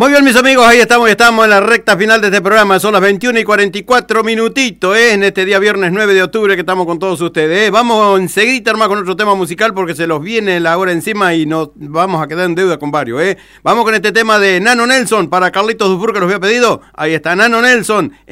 Muy bien, mis amigos, ahí estamos en la recta final de este programa. Son las 21:44 minutitos, en este día viernes 9 de octubre que estamos con todos ustedes. Vamos enseguida, hermano, con otro tema musical porque se los viene la hora encima y nos vamos a quedar en deuda con varios. Vamos con este tema de Nano Nelson para Carlitos Dufour, que los había pedido. Ahí está Nano Nelson.